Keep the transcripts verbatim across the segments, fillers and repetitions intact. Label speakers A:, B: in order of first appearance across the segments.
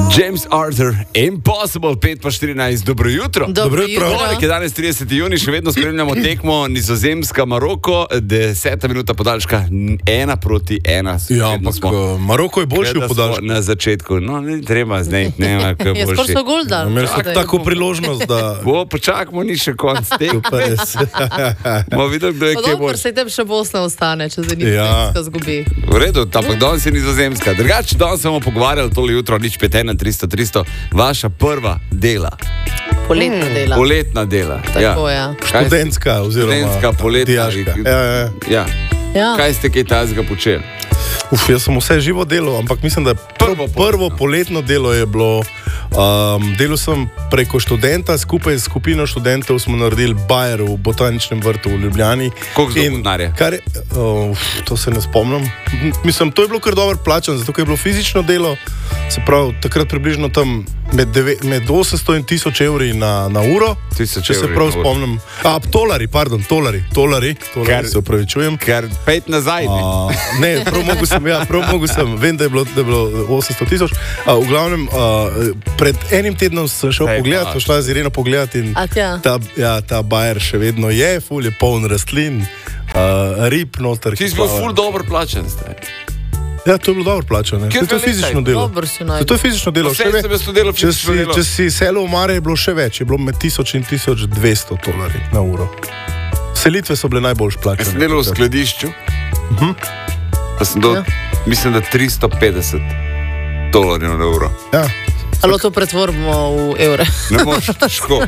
A: James Arthur, Impossible, pet pa štirinajst, dobro jutro.
B: Dobro jutro.
A: Torek je danes trideseti junij, še vedno spremljamo tekmo Nizozemska, Maroko, deseta minuta podaljška, ena proti ena.
C: Ja, ampak Maroko je boljši v podaljšku.
A: Na začetku, no, ne treba zdaj, nema kaj boljši.
B: Je skoro so gol dal.
C: Imeli smo tako priložnost, da...
A: Bo, počakamo, ni še konc tekme. Bomo videli, kdo je
B: Pa
A: kaj
B: dobro,
A: boljši.
B: se tem še Bosna ostane, če zdaj Nizozemska zgubi.
A: V redu, ampak danes je Nizozemska. Drugače, danes smo pogovarjali tole jutro, nič pet ena tristo tristo, vaša prva dela.
B: Poletna dela.
A: Poletna dela.
B: Tako, ja.
A: Kaj ste-
C: Študentska oziroma
A: Študentska, poletna.
C: dijaška. Ja, ja, ja.
A: Ja.
B: Ja.
A: Kaj ste kaj tazga počeli?
C: Uf, jaz sem vse živo delo, ampak mislim, da prvo, prvo poletno delo je bilo, um, delal sem preko študenta, skupaj s skupino študentov smo naredili bajer v botaničnem vrtu v Ljubljani.
A: Koliko za
C: In
A: denarja?
C: kar je, uf, to se ne spomnim. Mislim, to je bilo kar dobro plačano, zato ker je bilo fizično delo, se pravi, takrat približno tam med, deve, med osemsto in tisoč evri na, na uro,
A: Tisoč
C: če se
A: evri
C: prav
A: na uro.
C: spomnim. A, tolari, pardon, tolari, tolari, tolari,
A: Ker-
C: se upravičujem.
A: Ker pet nazaj. Ne?
C: A, ne, prav mogo sem, ja, prav mogo sem, vem, da je bilo, da je bilo osemsto tisoč. A, v glavnem, a, pred enim tednom sem šel
A: Ej,
C: pogledat,
A: pa.
C: šla z Ireno pogledat in
B: A tja.
C: ta, ja, ta bajer še vedno je, ful je poln rastlin, a, rib noter.
A: Ti
C: ki
A: si bil
C: plavajo.
A: ful dobro plačen. Zdaj.
C: Ja, to je bilo dobro plačano.
A: Kje
C: To je
A: dve
C: fizično
A: leta?
C: delo.
B: Dobro si najdel.
C: To je fizično delo.
A: Vse
C: še ve-
A: sem jaz to delal
C: Če
A: fizično
C: si,
A: delo.
C: če si selil v Mare, je bilo še več, je bilo med tisoč in tisoč dvesto tolarji na uro. Selitve so bile najbolj
A: Jaz
C: plačane.
A: sem delal v skladišču. Pa sem do,
B: Ja.
A: mislim, da tristo petdeset dolarjev na uro.
C: Ja.
B: Ali to pretvorimo v evre?
A: Ne moreš, težko.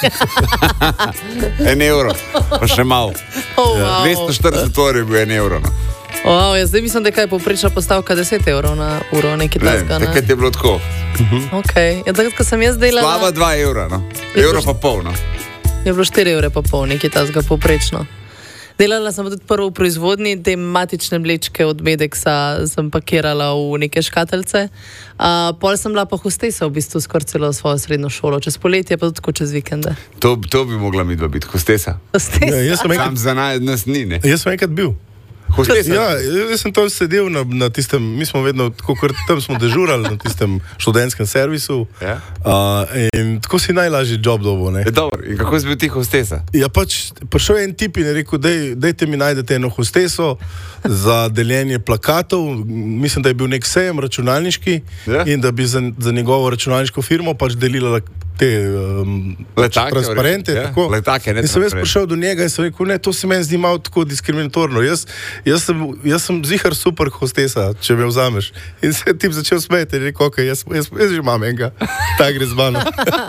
A: En evro, pa še malo.
B: Oh, wow.
A: dvesto štirideset dolarjev je bil en evro. No.
B: Wow, jaz zdaj mislim, da je kaj povprečna postavka deset evrov na uro, nekaj
A: Ne,
B: takega. ne?
A: takrat je bilo tako.
B: Okay. Ja, takrat, ko sem jaz delala,
A: Slaba dva evra, no.
B: Je
A: Evro
B: bilo-
A: pa pol, no.
B: je bilo štiri evre pa pol, nekaj takega povprečno. Delala sem pa tudi prvo v proizvodnji, te matične mlečke od Medeksa sem pakirala v neke škateljce. Uh, pol sem bila pa hostesa v bistvu skoraj celo svojo srednjo šolo, čez poletje pa tudi tako čez vikende.
A: To, to bi mogla midva biti, hostesa.
B: Hostesa.
C: Ja, jaz sem
A: Sam
C: enkrat,
A: za naj, nas ni, ne.
C: jaz sem enkrat bil.
A: Hostesa.
C: Ja, jaz sem tam sedel na, na tistem, mi smo vedno, tako kot tam smo dežurali na tistem študentskem servisu.
A: Ja.
C: Uh, in tako si najlažji job dobo, ne.
A: Je dobro, in kako si bil ti hostesa?
C: Ja, pač prišel je en tip in je rekel, dej, dejte mi najdete eno hosteso za deljenje plakatov, mislim, da je bil nek sejem računalniški
A: Ja.
C: in da bi za, za njegovo računalniško firmo pač delila te um, pač
A: Letake,
C: transparente.
A: ja,
C: Tako.
A: letake, ne
C: in sem jaz
A: transparente.
C: prišel do njega in sem rekel, ne, to se meni zdi malo tako diskriminatorno. Jaz, jaz, sem, jaz sem zihar super hostesa, če me vzameš. In se je tip začel smeti in rekel, ok, jaz, jaz, jaz že imam enega, ta gre z mano.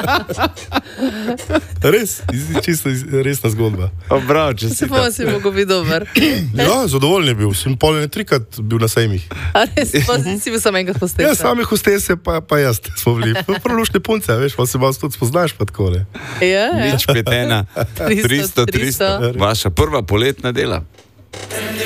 C: Res, iz- čisto iz- resna zgodba.
A: Bravo, če
B: Se pa si mogel biti dober.
C: Ja, zadovoljen je bil, sem pol ne trikrat bil na sejmih.
B: A res, pa si bil samo enkrat hostesa.
C: Ja, same hostese pa, pa jaz smo bili. Prolušne punce, veš, pa se malo tudi spoznaš pa tako, ne.
B: Ja, ja.
A: Nič pet ena tristo
B: tristo,
A: tristo, vaša prva poletna dela.